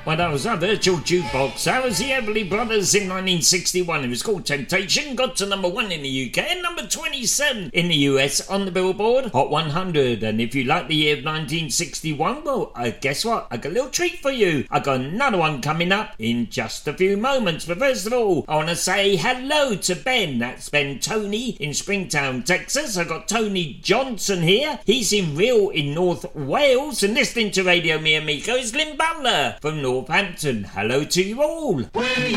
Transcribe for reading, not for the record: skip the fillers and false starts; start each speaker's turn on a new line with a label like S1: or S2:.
S1: Well, that was our virtual jukebox. That was the Everly Brothers in 1961. It was called Temptation. Got to number 1 in the UK and number 27 in the US on the Billboard Hot 100. And if you like the year of 1961, well, guess what? I got a little treat for you. I got another one coming up in just a few moments. But first of all, I want to say hello to Ben. That's Ben Tony in Springtown, Texas. I got Tony Johnson here. He's in Rhyl in North Wales. And listening to Radio Mi Amigo is Lynn Butler from Northampton. Hello to you all.